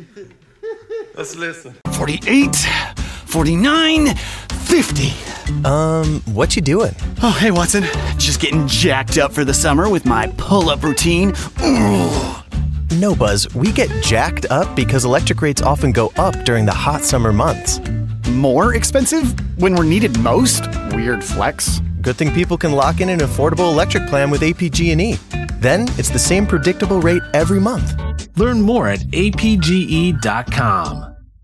Let's listen. 48, 49, 50. What you doing? Oh, hey, Watson. Just getting jacked up for the summer with my pull-up routine. Ooh. No, Buzz, we get jacked up because electric rates often go up during the hot summer months. More expensive when we're needed most? Weird flex. Good thing people can lock in an affordable electric plan with APG&E. Then it's the same predictable rate every month. Learn more at apge.com.